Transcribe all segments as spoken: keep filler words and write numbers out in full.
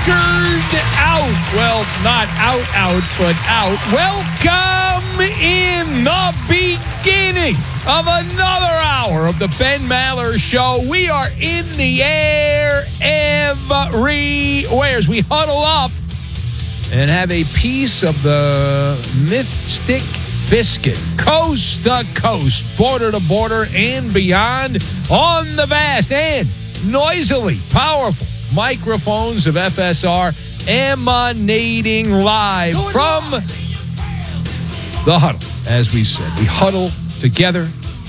Tuckered out. Well, not out, out, but out. Welcome in the beginning of another hour of the Ben Maller Show. We are in the air everywhere as we huddle up and have a piece of the Mystic Biscuit, coast to coast, border to border, and beyond on the vast and noisily powerful microphones of F S R, emanating live from the huddle. As we said, we huddle together,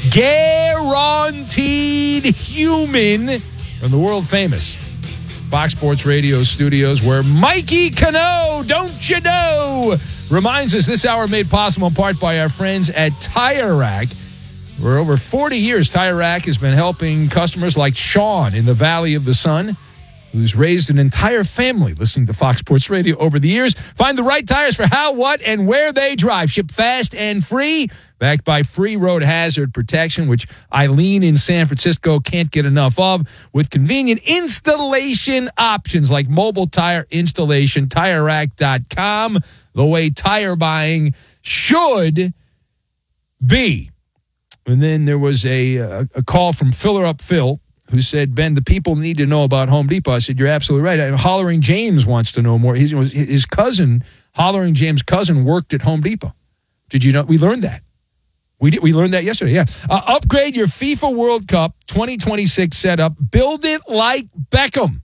guaranteed human, from the world famous Fox Sports Radio studios, where Mikey Cano, don't you know, reminds us this hour made possible in part by our friends at Tire Rack. For over forty years, Tire Rack has been helping customers like Sean in the Valley of the Sun, who's raised an entire family listening to Fox Sports Radio over the years. Find the right tires for how, what, and where they drive. Ship fast and free, backed by free road hazard protection, which Eileen in San Francisco can't get enough of, with convenient installation options like mobile tire installation, tire rack dot com, the way tire buying should be. And then there was a, a, a call from Filler Up Phil, who said, Ben, the people need to know about Home Depot. I said, you're absolutely right. Hollering James wants to know more. His, his cousin, Hollering James' cousin, worked at Home Depot. Did you know? We learned that. We did, we learned that yesterday, yeah. Uh, upgrade your FIFA World Cup twenty twenty-six setup. Build it like Beckham.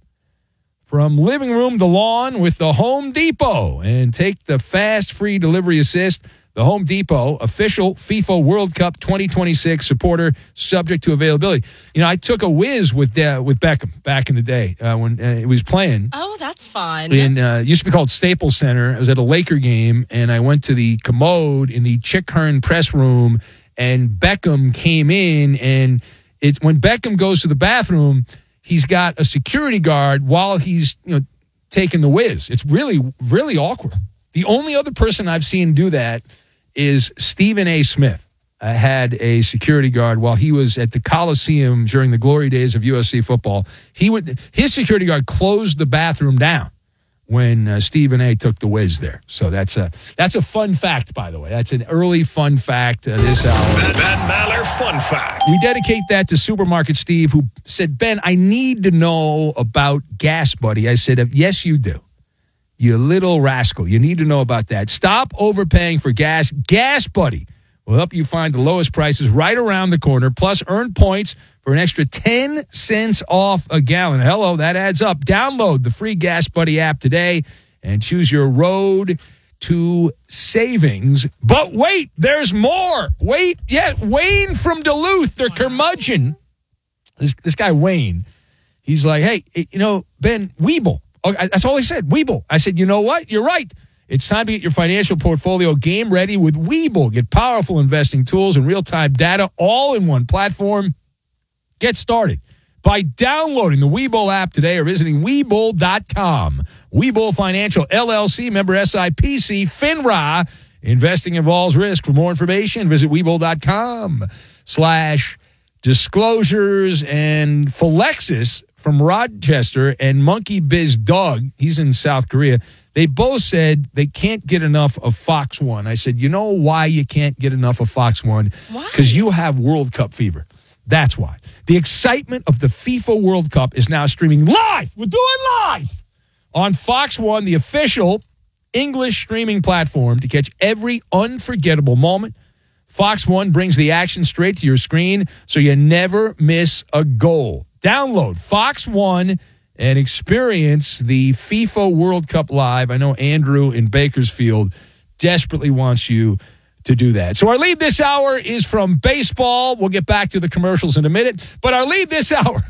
From living room to lawn with the Home Depot. And take the fast, free delivery assist. The Home Depot, official FIFA World Cup twenty twenty-six supporter, subject to availability. You know, I took a whiz with uh, with Beckham back in the day uh, when uh, he was playing. Oh, that's fun. In, uh, it used to be called Staples Center. I was at a Laker game, and I went to the commode in the Chick Hearn press room, and Beckham came in, and it's when Beckham goes to the bathroom, he's got a security guard while he's, you know, taking the whiz. It's really, really awkward. The only other person I've seen do that is Stephen A. Smith. Uh, had a security guard while he was at the Coliseum during the glory days of U S C football. He would his security guard closed the bathroom down when uh, Stephen A. took the whiz there. So that's a that's a fun fact, by the way. That's an early fun fact uh, this hour. Ben, Ben Maller fun fact. We dedicate that to Supermarket Steve, who said, Ben, I need to know about Gas Buddy. I said, yes, you do. You little rascal. You need to know about that. Stop overpaying for gas. Gas Buddy will help you find the lowest prices right around the corner, plus earn points for an extra ten cents off a gallon. Hello, that adds up. Download the free Gas Buddy app today and choose your road to savings. But wait, there's more. Wait, yeah, Wayne from Duluth, their curmudgeon. This, this guy, Wayne, he's like, hey, you know, Ben, Weeble. Oh, that's all he said, Weeble. I said, you know what? You're right. It's time to get your financial portfolio game ready with Weeble. Get powerful investing tools and real-time data all in one platform. Get started by downloading the Weeble app today or visiting Weeble dot com. Weeble Financial, L L C, member S I P C, FINRA. Investing involves risk. For more information, visit Weeble dot com slash disclosures. And Philexis from Rochester and Monkey Biz Doug, he's in South Korea, they both said they can't get enough of Fox One. I said, you know why you can't get enough of Fox One? Why? Because you have World Cup fever. That's why. The excitement of the FIFA World Cup is now streaming live. We're doing live on Fox One, the official English streaming platform to catch every unforgettable moment. Fox One brings the action straight to your screen so you never miss a goal. Download Fox One and experience the FIFA World Cup live. I know Andrew in Bakersfield desperately wants you to do that. So our lead this hour is from baseball. We'll get back to the commercials in a minute. But our lead this hour...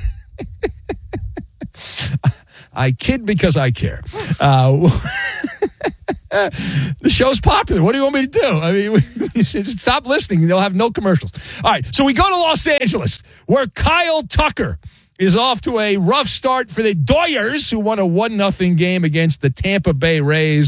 I kid because I care. Uh, the show's popular. What do you want me to do? I mean, stop listening. They'll have no commercials. All right, so we go to Los Angeles, where Kyle Tucker is off to a rough start for the Doyers, who won a one nothing game against the Tampa Bay Rays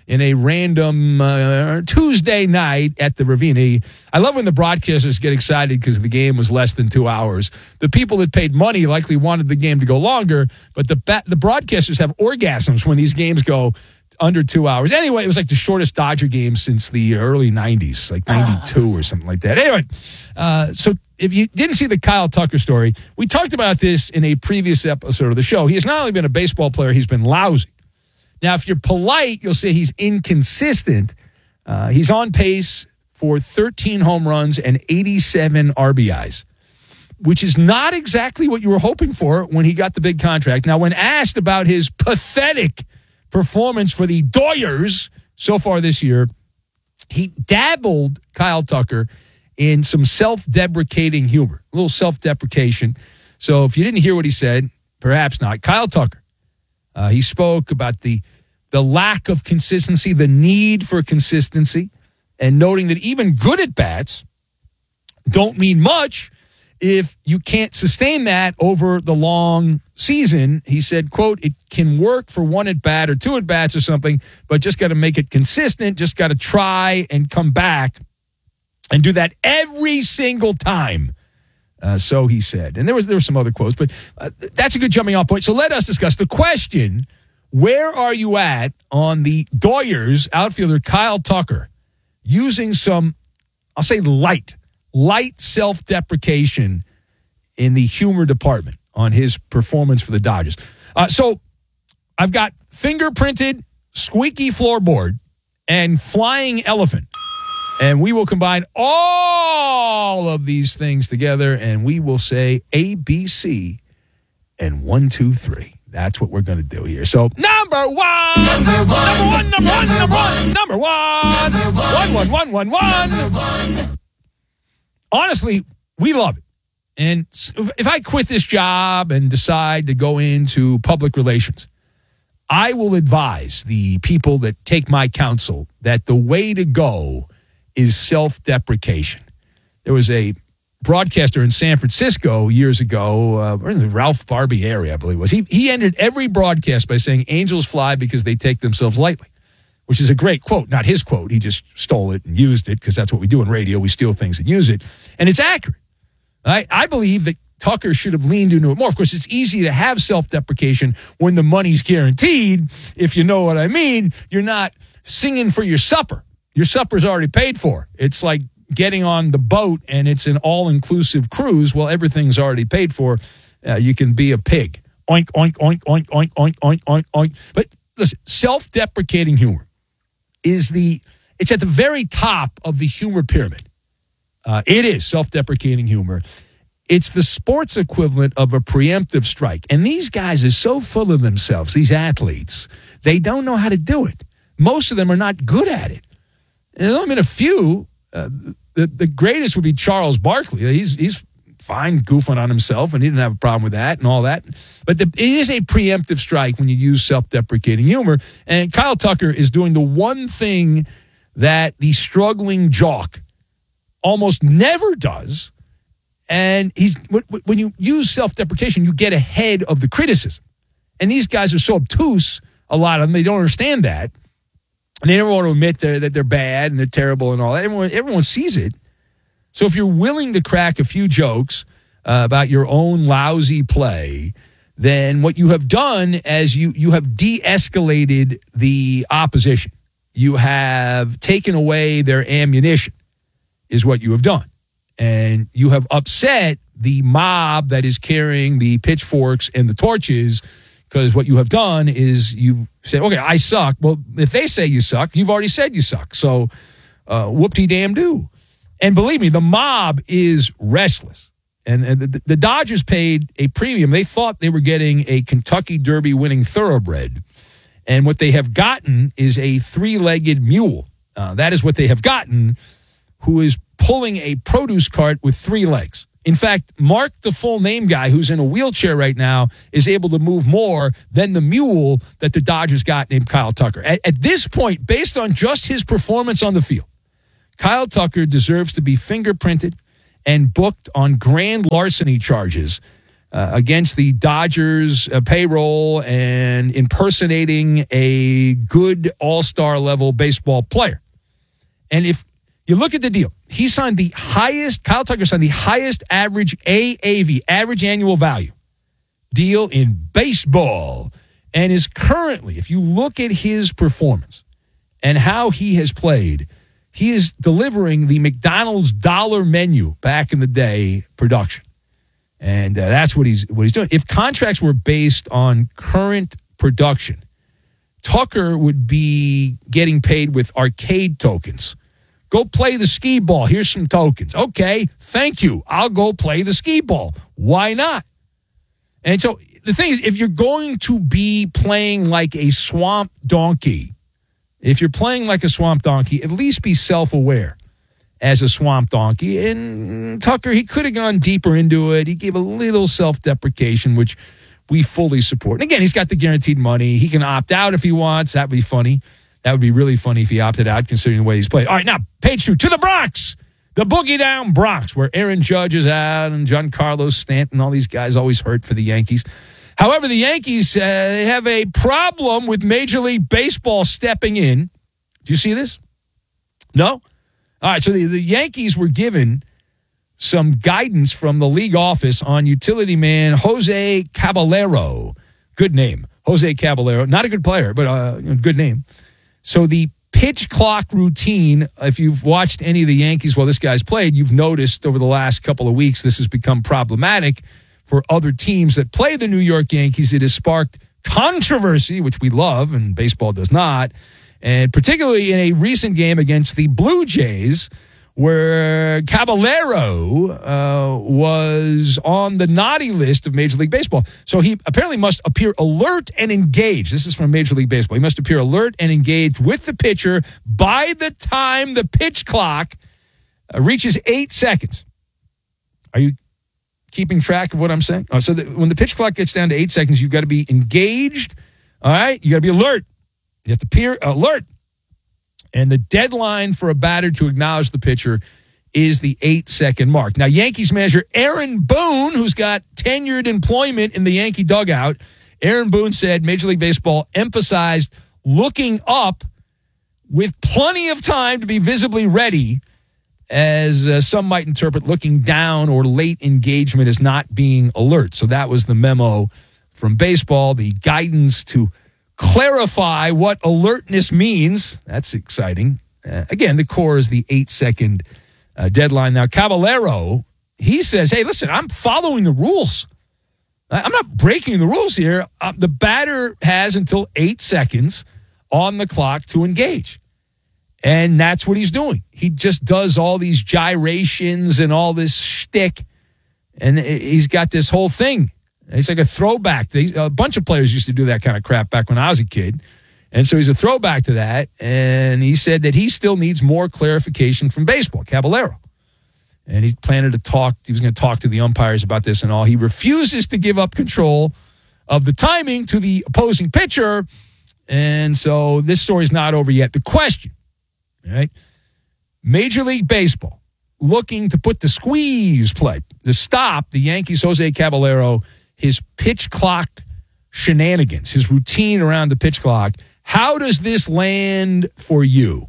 in a random uh, Tuesday night at the Ravine. I love when the broadcasters get excited because the game was less than two hours. The people that paid money likely wanted the game to go longer, but the ba- the broadcasters have orgasms when these games go under two hours. Anyway, it was like the shortest Dodger game since the early nineties, like ninety-two or something like that. Anyway, uh, so if you didn't see the Kyle Tucker story, we talked about this in a previous episode of the show. He has not only been a baseball player, he's been lousy. Now, if you're polite, you'll say he's inconsistent. Uh, he's on pace for thirteen home runs and eighty-seven R B Is, which is not exactly what you were hoping for when he got the big contract. Now, when asked about his pathetic performance for the Doyers so far this year, he dabbled, Kyle Tucker, in some self-deprecating humor, a little self-deprecation. So if you didn't hear what he said, perhaps not. Kyle Tucker, uh, he spoke about the the lack of consistency, the need for consistency, and noting that even good at-bats don't mean much if you can't sustain that over the long season. He said, quote, it can work for one at-bat or two at-bats or something, but just got to make it consistent, just got to try and come back and do that every single time. Uh, so he said. And there was there were some other quotes, but uh, that's a good jumping off point. So let us discuss the question, where are you at on the Doyers outfielder Kyle Tucker using some, I'll say light, light self-deprecation in the humor department on his performance for the Dodgers. Uh, so I've got fingerprinted, squeaky floorboard, and flying elephant. And we will combine all of these things together, and we will say A, B, C, and one, two, three. That's what we're going to do here. So, number one, number one, number one, number one, number one, number one, one, one, one, one, one. Honestly, we love it. And if I quit this job and decide to go into public relations, I will advise the people that take my counsel that the way to go is self-deprecation. There was a broadcaster in San Francisco years ago, uh, or in the Ralph Barbie area, I believe it was. He, he ended every broadcast by saying, angels fly because they take themselves lightly, which is a great quote. Not his quote. He just stole it and used it because that's what we do in radio. We steal things and use it. And it's accurate. I, I believe that Tucker should have leaned into it more. Of course, it's easy to have self-deprecation when the money's guaranteed. If you know what I mean, you're not singing for your supper. Your supper's already paid for. It's like getting on the boat and it's an all-inclusive cruise. Well, everything's already paid for. Uh, you can be a pig. Oink, oink, oink, oink, oink, oink, oink, oink, oink. But listen, self-deprecating humor is the, it's at the very top of the humor pyramid. Uh, it is self-deprecating humor. It's the sports equivalent of a preemptive strike. And these guys are so full of themselves, these athletes, they don't know how to do it. Most of them are not good at it. And there's only been a few. Uh, the, the greatest would be Charles Barkley. He's he's fine goofing on himself, and he didn't have a problem with that and all that. But the, it is a preemptive strike when you use self-deprecating humor. And Kyle Tucker is doing the one thing that the struggling jock almost never does. And he's when you use self-deprecation, you get ahead of the criticism. And these guys are so obtuse, a lot of them, they don't understand that. And they never want to admit they're, that they're bad and they're terrible and all that. Everyone, everyone sees it. So if you're willing to crack a few jokes uh, about your own lousy play, then what you have done as you, you have de-escalated the opposition. You have taken away their ammunition is what you have done. And you have upset the mob that is carrying the pitchforks and the torches. Because what you have done is you said, okay, I suck. Well, if they say you suck, you've already said you suck. So uh, whoop-de-damn-do. And believe me, the mob is restless. And, and the, the Dodgers paid a premium. They thought they were getting a Kentucky Derby winning thoroughbred. And what they have gotten is a three-legged mule. Uh, that is what they have gotten, who is pulling a produce cart with three legs. In fact, Mark, the full name guy who's in a wheelchair right now, is able to move more than the mule that the Dodgers got named Kyle Tucker. At, at this point, based on just his performance on the field, Kyle Tucker deserves to be fingerprinted and booked on grand larceny charges uh, against the Dodgers uh, payroll and impersonating a good all-star level baseball player. And if you look at the deal, he signed the highest, Kyle Tucker signed the highest average A A V, average annual value, deal in baseball, and is currently, if you look at his performance and how he has played, he is delivering the McDonald's dollar menu back in the day production. And uh, that's what he's what he's doing. If contracts were based on current production, Tucker would be getting paid with arcade tokens. Go play the skee ball. Here's some tokens. Okay, thank you. I'll go play the skee ball. Why not? And so the thing is, if you're going to be playing like a swamp donkey, if you're playing like a swamp donkey, at least be self-aware as a swamp donkey. And Tucker, he could have gone deeper into it. He gave a little self-deprecation, which we fully support. And again, he's got the guaranteed money. He can opt out if he wants. That would be funny. That would be really funny if he opted out, considering the way he's played. All right, now, page two, to the Bronx. The Boogie Down Bronx, where Aaron Judge is out and Giancarlo Stanton, all these guys always hurt for the Yankees. However, the Yankees uh, have a problem with Major League Baseball stepping in. Do you see this? No? All right, so the, the Yankees were given some guidance from the league office on utility man Jose Caballero. Good name, Jose Caballero. Not a good player, but a uh, good name. So the pitch clock routine, if you've watched any of the Yankees while this guy's played, you've noticed over the last couple of weeks this has become problematic for other teams that play the New York Yankees. It has sparked controversy, which we love, and baseball does not, and particularly in a recent game against the Blue Jays, where Caballero uh, was on the naughty list of Major League Baseball. So he apparently must appear alert and engaged. This is from Major League Baseball. He must appear alert and engaged with the pitcher by the time the pitch clock uh, reaches eight seconds. Are you keeping track of what I'm saying? Oh, so that when the pitch clock gets down to eight seconds, you've got to be engaged. All right? You got to be alert. You have to appear alert. And the deadline for a batter to acknowledge the pitcher is the eight-second mark. Now, Yankees manager Aaron Boone, who's got tenured employment in the Yankee dugout, Aaron Boone said Major League Baseball emphasized looking up with plenty of time to be visibly ready, as uh, some might interpret looking down or late engagement as not being alert. So that was the memo from baseball, the guidance to clarify what alertness means. That's exciting. Uh, again, the core is the eight-second uh, deadline. Now, Caballero, he says, hey, listen, I'm following the rules. I'm not breaking the rules here. Uh, the batter has until eight seconds on the clock to engage. And that's what he's doing. He just does all these gyrations and all this shtick. And he's got this whole thing. It's like a throwback. A bunch of players used to do that kind of crap back when I was a kid. And so he's a throwback to that. And he said that he still needs more clarification from baseball, Caballero. And he planned to talk. He was going to talk to the umpires about this and all. He refuses to give up control of the timing to the opposing pitcher. And so this story's not over yet. The question, all right, Major League Baseball looking to put the squeeze play to stop the Yankees' Jose Caballero, his pitch clock shenanigans, his routine around the pitch clock. How does this land for you?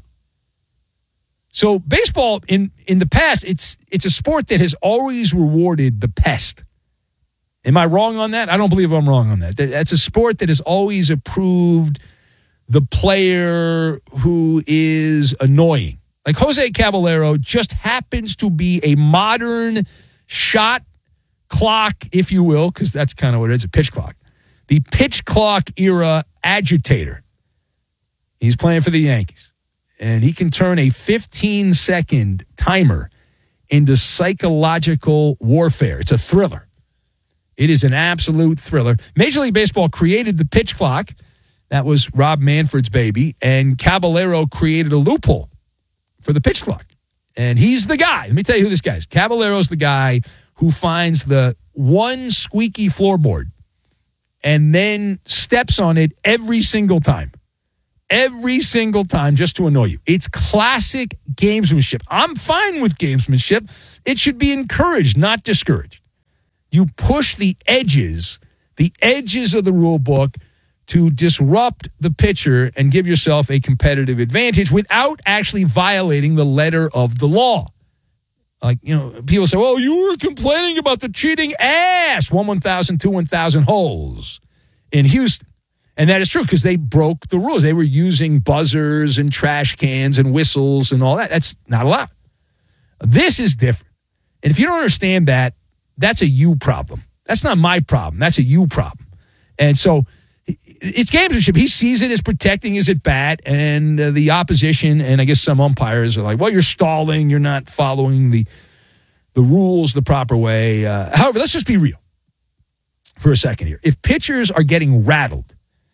So baseball, in, in the past, it's it's a sport that has always rewarded the pest. Am I wrong on that? I don't believe I'm wrong on that. That's a sport that has always approved the player who is annoying. Like Jose Caballero just happens to be a modern shot clock, if you will, because that's kind of what it is, a pitch clock. The pitch clock era agitator. He's playing for the Yankees. And he can turn a fifteen-second timer into psychological warfare. It's a thriller. It is an absolute thriller. Major League Baseball created the pitch clock. That was Rob Manfred's baby. And Caballero created a loophole for the pitch clock. And he's the guy. Let me tell you who this guy is. Caballero's the guy who finds the one squeaky floorboard and then steps on it every single time. Every single time just to annoy you. It's classic gamesmanship. I'm fine with gamesmanship. It should be encouraged, not discouraged. You push the edges, the edges of the rule book to disrupt the pitcher and give yourself a competitive advantage without actually violating the letter of the law. Like, you know, people say, well, you were complaining about the cheating ass. One one thousand, two one thousand holes in Houston. And that is true because they broke the rules. They were using buzzers and trash cans and whistles and all that. That's not allowed. This is different. And if you don't understand that, that's a you problem. That's not my problem. That's a you problem. And so it's gamesmanship. He sees it as protecting his at-bat, and uh, the opposition and I guess some umpires are like, well, you're stalling. You're not following the, the rules the proper way. Uh, however, let's just be real for a second here. If pitchers are getting rattled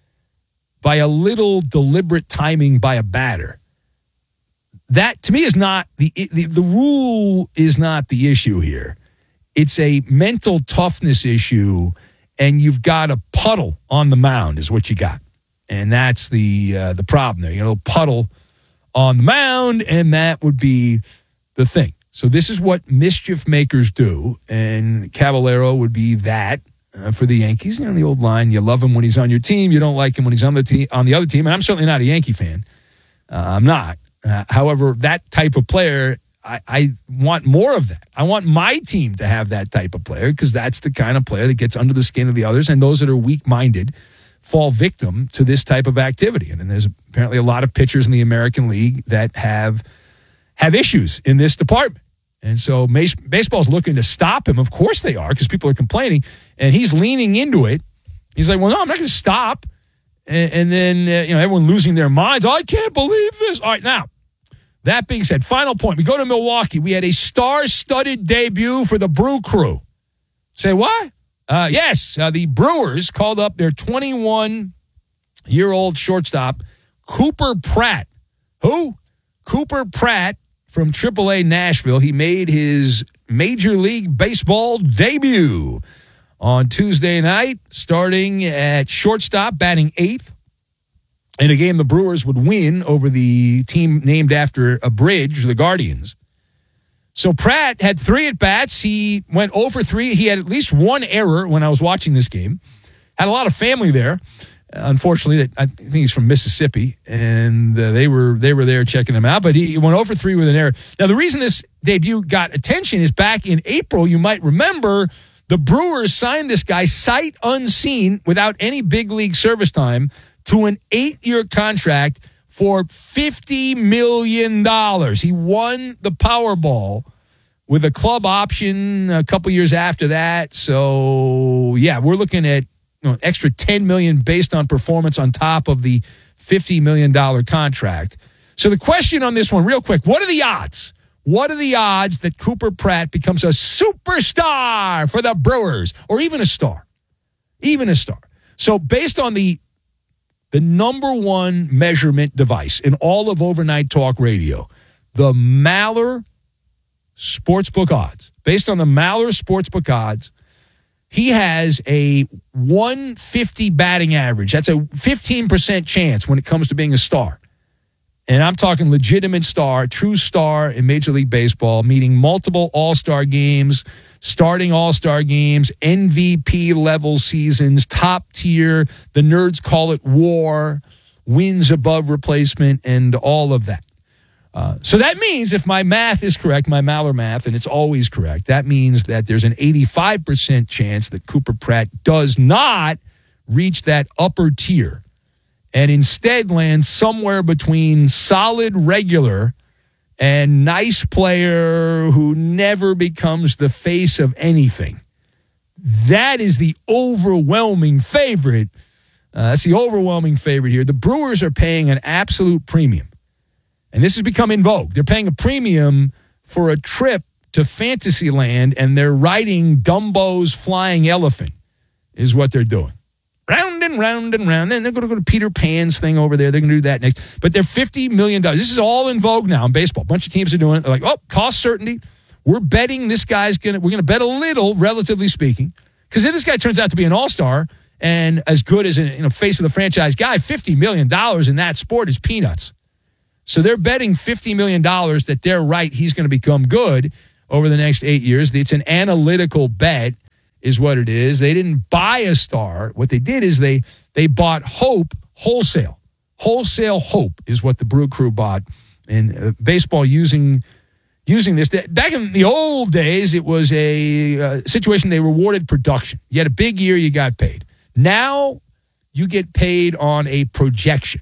by a little deliberate timing by a batter, that to me is not the, the the rule is not the issue here. It's a mental toughness issue, and you've got a puddle on the mound is what you got, and that's the uh, the problem there. You got a little puddle on the mound, and that would be the thing. So this is what mischief makers do, and Caballero would be that. Uh, for the Yankees, you know, the old line, you love him when he's on your team, you don't like him when he's on the team on the other team, and I'm certainly not a Yankee fan. Uh, I'm not. Uh, however, that type of player, I, I want more of that. I want my team to have that type of player because that's the kind of player that gets under the skin of the others, and those that are weak-minded fall victim to this type of activity. And, and there's apparently a lot of pitchers in the American League that have have issues in this department. And so baseball's looking to stop him. Of course they are, because people are complaining. And he's leaning into it. He's like, well, no, I'm not going to stop. And, and then, uh, you know, everyone losing their minds. Oh, I can't believe this. All right, now, that being said, final point. We go to Milwaukee. We had a star-studded debut for the Brew Crew. Say what? Uh, yes, uh, the Brewers called up their twenty-one-year-old shortstop, Cooper Pratt. Who? Cooper Pratt. From triple A Nashville. He made his Major League Baseball debut on Tuesday night, starting at shortstop, batting eighth, in a game the Brewers would win over the team named after a bridge, the Guardians. So Pratt had three at-bats. He went oh for three. He had at least one error when I was watching this game. Had a lot of family there. Unfortunately, I think he's from Mississippi, and uh, they were they were there checking him out. But he went oh for three with an error. Now, the reason this debut got attention is back in April, you might remember, the Brewers signed this guy sight unseen without any big league service time to an eight-year contract for fifty million dollars. He won the Powerball with a club option a couple years after that. So, yeah, we're looking at You know, extra ten million dollars based on performance on top of the fifty million dollars contract. So the question on this one, real quick, what are the odds? What are the odds that Cooper Pratt becomes a superstar for the Brewers, or even a star? Even a star. So based on the the number one measurement device in all of overnight talk radio, the Maller Sportsbook odds, based on the Maller Sportsbook odds, he has a one fifty batting average. That's a fifteen percent chance when it comes to being a star. And I'm talking legitimate star, true star in Major League Baseball, meaning multiple all-star games, starting all-star games, M V P-level seasons, top tier, the nerds call it war, wins above replacement, and all of that. Uh, so that means if my math is correct, my Maller math, and it's always correct, that means that there's an eighty-five percent chance that Cooper Pratt does not reach that upper tier and instead lands somewhere between solid regular and nice player who never becomes the face of anything. That is the overwhelming favorite. Uh, that's the overwhelming favorite here. The Brewers are paying an absolute premium. And this has become in vogue. They're paying a premium for a trip to Fantasyland, and they're riding Dumbo's flying elephant is what they're doing. Round and round and round. Then they're going to go to Peter Pan's thing over there. They're going to do that next. But they're fifty million dollars. This is all in vogue now in baseball. A bunch of teams are doing it. They're like, oh, cost certainty. We're betting this guy's going to, we're going to bet a little, relatively speaking. Because if this guy turns out to be an all-star and as good as a you know, face of the franchise guy, fifty million dollars in that sport is peanuts. So they're betting fifty million dollars that they're right, he's going to become good over the next eight years. It's an analytical bet. is what it is. They didn't buy a star. What they did is they they bought hope wholesale. Wholesale hope is what the Brew Crew bought. And uh, baseball using using this. Back in the old days, it was a uh, situation they rewarded production. You had a big year, you got paid. Now you get paid on a projection.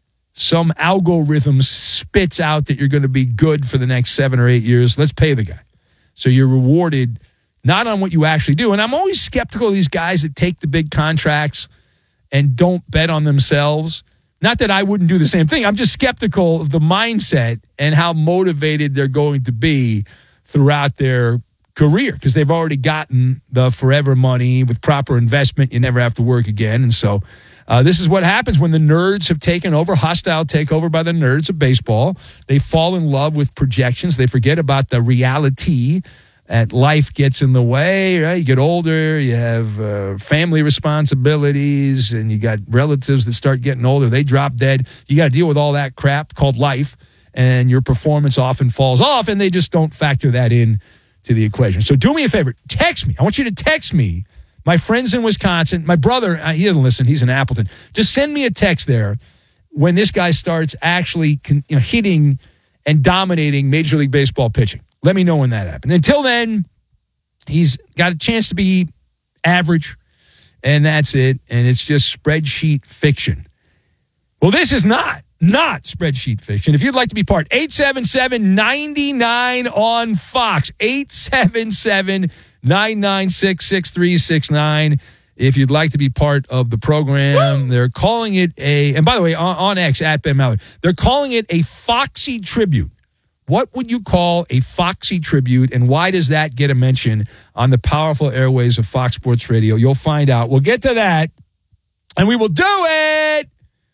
Some algorithm spits out that you're going to be good for the next seven or eight years. Let's pay the guy. So you're rewarded not on what you actually do. And I'm always skeptical of these guys that take the big contracts and don't bet on themselves. Not that I wouldn't do the same thing. I'm just skeptical of the mindset and how motivated they're going to be throughout their career because they've already gotten the forever money with proper investment. You never have to work again. And so uh, this is what happens when the nerds have taken over, hostile takeover by the nerds of baseball. They fall in love with projections. They forget about the reality that life gets in the way, right? You get older, you have uh, family responsibilities, and you got relatives that start getting older. They drop dead. You got to deal with all that crap called life, and your performance often falls off, and they just don't factor that in to the equation. So do me a favor. Text me. I want you to text me. My friends in Wisconsin, my brother, uh, he doesn't listen. He's in Appleton. Just send me a text there when this guy starts actually con- you know, hitting and dominating Major League Baseball pitching. Let me know when that happens. Until then, he's got a chance to be average, and that's it. And it's just spreadsheet fiction. Well, this is not, not spreadsheet fiction. If you'd like to be part, eight seven seven, nine nine on Fox, eight seven seven, nine nine six, six three six nine. If you'd like to be part of the program, they're calling it a, and by the way, on, on X, at Ben Maller, they're calling it a Foxy Tribute. What would you call a Foxy Tribute, and why does that get a mention on the powerful airways of Fox Sports Radio? You'll find out. We'll get to that, and we will do it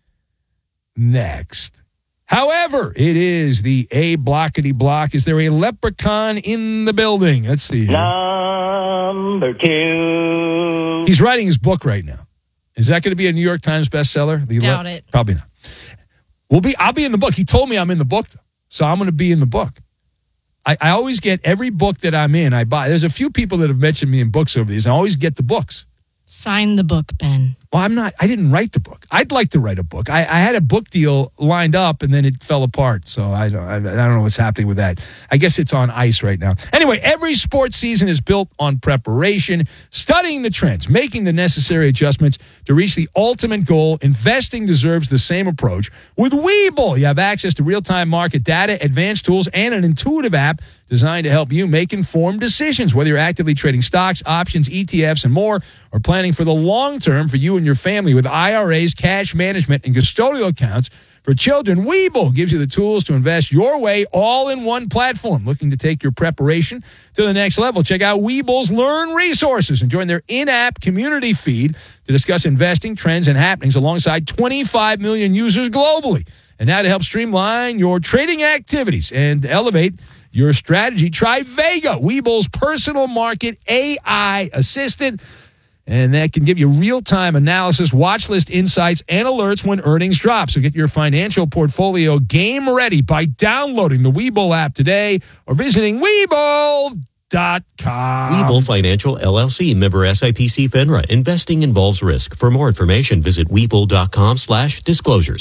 next. However, it is the A blockety block. Is there a leprechaun in the building? Let's see here. Number two. He's writing his book right now. Is that going to be a New York Times bestseller? The Doubt le- it. Probably not. We'll be. I'll be in the book. He told me I'm in the book, though. So I'm going to be in the book. I, I always get every book that I'm in, I buy. There's a few people that have mentioned me in books over these. I always get the books. Sign the book, Ben. Well, I'm not, I didn't write the book. I'd like to write a book. I, I had a book deal lined up and then it fell apart. So I don't, I, I don't know what's happening with that. I guess it's on ice right now. Anyway, every sports season is built on preparation, studying the trends, making the necessary adjustments to reach the ultimate goal. Investing deserves the same approach. With Webull, you have access to real-time market data, advanced tools, and an intuitive app designed to help you make informed decisions, whether you're actively trading stocks, options, E T Fs, and more, or planning for the long term for you and your family with I R As, cash management, and custodial accounts. For children, Webull gives you the tools to invest your way all in one platform. Looking to take your preparation to the next level? Check out Webull's Learn Resources and join their in-app community feed to discuss investing trends and happenings alongside twenty-five million users globally. And now to help streamline your trading activities and elevate your strategy, try Vega, Webull's personal market A I assistant. And that can give you real-time analysis, watch list insights, and alerts when earnings drop. So get your financial portfolio game ready by downloading the Webull app today or visiting Webull dot com. Webull Financial, L L C, member S I P C FINRA. Investing involves risk. For more information, visit Webull dot com slash disclosures.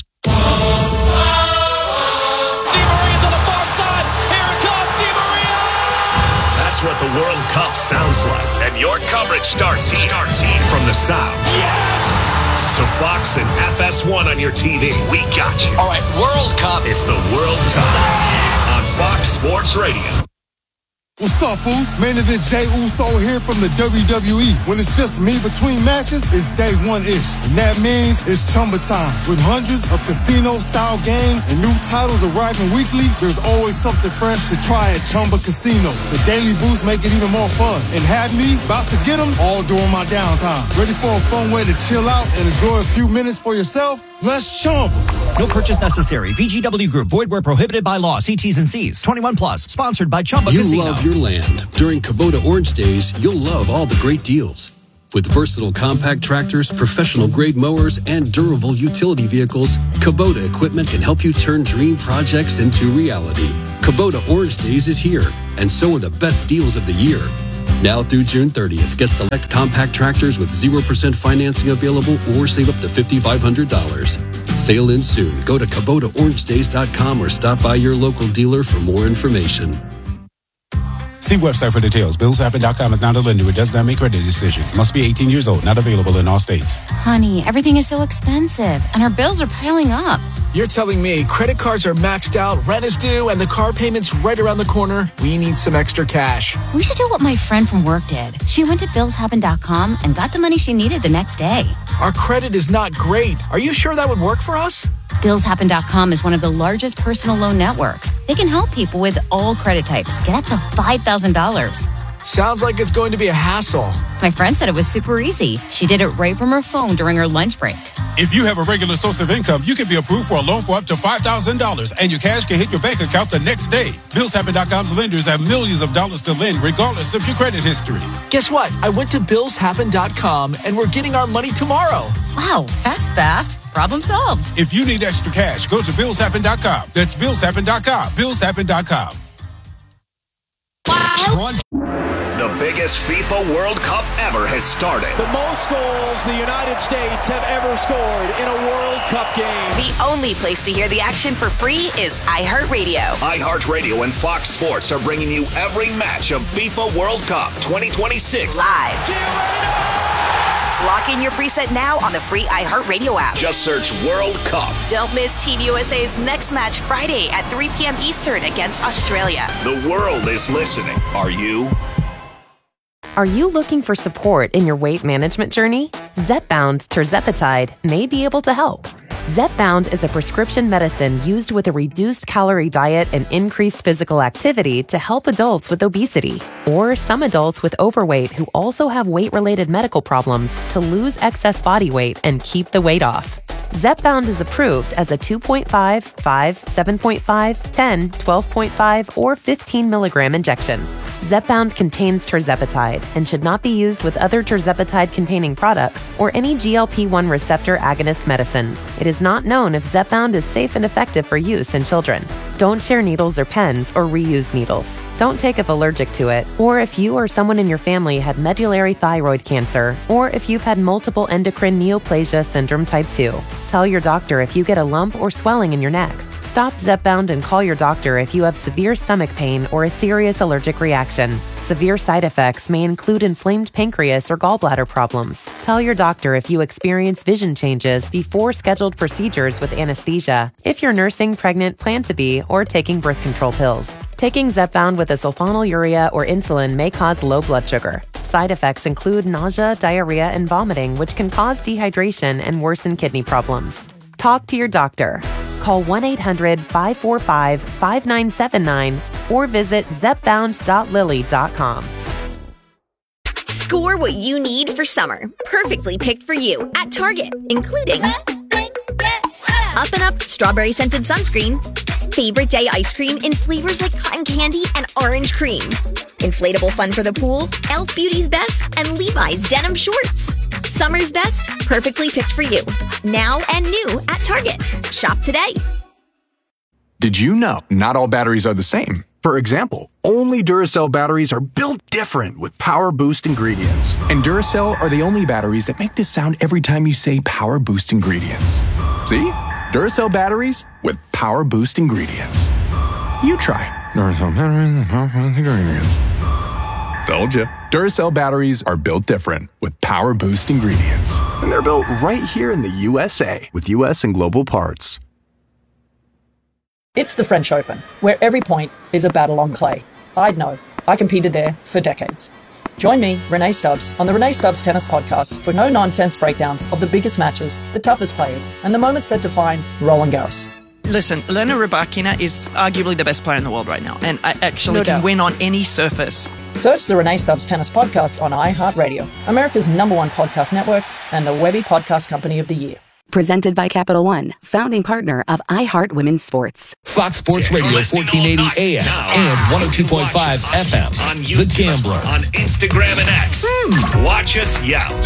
That's what the World Cup sounds like. And your coverage starts here. Starts here. From the South. Yes! To Fox and F S one on your T V. We got you. All right, World Cup. It's the World Cup on Fox Sports Radio. What's up, fools? Main event Jey Uso here from the W W E. When it's just me between matches, it's day one-ish. And that means it's Chumba time. With hundreds of casino-style games and new titles arriving weekly, there's always something fresh to try at Chumba Casino. The daily boosts make it even more fun. And have me about to get them all during my downtime. Ready for a fun way to chill out and enjoy a few minutes for yourself? Let's Chumba. No purchase necessary. V G W Group. Void where prohibited by law. See T's and C's. twenty-one plus. Sponsored by Chumba you Casino. You love your land. During Kubota Orange Days, you'll love all the great deals. With versatile compact tractors, professional-grade mowers, and durable utility vehicles, Kubota equipment can help you turn dream projects into reality. Kubota Orange Days is here, and so are the best deals of the year. Now through June thirtieth, get select compact tractors with zero percent financing available or save up to five thousand five hundred dollars. Sale ends soon. Go to Kubota Orange Days dot com or stop by your local dealer for more information. See website for details. Bills Happen dot com is not a lender. It does not make credit decisions. Must be eighteen years old. Not available in all states. Honey, everything is so expensive, and our bills are piling up. You're telling me credit cards are maxed out, rent is due, and the car payment's right around the corner? We need some extra cash. We should do what my friend from work did. She went to Bills Happen dot com and got the money she needed the next day. Our credit is not great. Are you sure that would work for us? Bills Happen dot com is one of the largest personal loan networks. They can help people with all credit types get up to five thousand dollars. Sounds like it's going to be a hassle. My friend said it was super easy. She did it right from her phone during her lunch break. If you have a regular source of income, you can be approved for a loan for up to five thousand dollars, and your cash can hit your bank account the next day. Bills Happen dot com's lenders have millions of dollars to lend, regardless of your credit history. Guess what? I went to Bills Happen dot com, and we're getting our money tomorrow. Wow, that's fast. Problem solved. If you need extra cash, go to Bills Happen dot com. That's Bills Happen dot com. Bills Happen dot com. Wow. The biggest FIFA World Cup ever has started. The most goals the United States have ever scored in a World Cup game. The only place to hear the action for free is iHeartRadio. iHeartRadio and Fox Sports are bringing you every match of FIFA World Cup twenty twenty-six. Live. Lock in your preset now on the free iHeartRadio app. Just search World Cup. Don't miss Team U S A's next match Friday at three p.m. Eastern against Australia. The world is listening. Are you? Are you looking for support in your weight management journey? Zepbound tirzepatide may be able to help. Zepbound is a prescription medicine used with a reduced calorie diet and increased physical activity to help adults with obesity or some adults with overweight who also have weight-related medical problems to lose excess body weight and keep the weight off. Zepbound is approved as a two point five, five, seven point five, ten, twelve point five, or fifteen milligram injection. Zepbound contains tirzepatide and should not be used with other tirzepatide-containing products or any G L P one receptor agonist medicines. It is not known if Zepbound is safe and effective for use in children. Don't share needles or pens or reuse needles. Don't take if allergic to it, or if you or someone in your family had medullary thyroid cancer, or if you've had multiple endocrine neoplasia syndrome type two. Tell your doctor if you get a lump or swelling in your neck. Stop Zepbound and call your doctor if you have severe stomach pain or a serious allergic reaction. Severe side effects may include inflamed pancreas or gallbladder problems. Tell your doctor if you experience vision changes before scheduled procedures with anesthesia, if you're nursing, pregnant, plan to be, or taking birth control pills. Taking Zepbound with a sulfonylurea or insulin may cause low blood sugar. Side effects include nausea, diarrhea, and vomiting, which can cause dehydration and worsen kidney problems. Talk to your doctor. Call one eight hundred, five four five, five nine seven nine or visit zepbound dot lilly dot com. Score what you need for summer. Perfectly picked for you at Target, including Up and Up strawberry scented sunscreen, favorite day ice cream in flavors like cotton candy and orange cream, inflatable fun for the pool, e l f Beauty's Best, and Levi's denim shorts. Summer's best, perfectly picked for you. Now and new at Target. Shop today. Did you know not all batteries are the same? For example, only Duracell batteries are built different with Power Boost ingredients. And Duracell are the only batteries that make this sound every time you say Power Boost ingredients. See? Duracell batteries with Power Boost ingredients. You try. Duracell batteries with Power Boost ingredients. Told you. Duracell batteries are built different with Power Boost ingredients. And they're built right here in the U S A with U S and global parts. It's the French Open, where every point is a battle on clay. I'd know. I competed there for decades. Join me, Renee Stubbs, on the Renee Stubbs Tennis Podcast for no-nonsense breakdowns of the biggest matches, the toughest players, and the moments that define Roland Garros. Listen, Elena Rybakina is arguably the best player in the world right now, and I actually No can doubt. win on any surface. Search the Renee Stubbs Tennis Podcast on iHeartRadio, America's number one podcast network and the Webby Podcast Company of the Year. Presented by Capital One, founding partner of iHeart Women's Sports. Fox Sports Radio, fourteen eighty A M and one oh two point five F M. On The YouTube, Gambler. on Instagram and X. Watch us yell.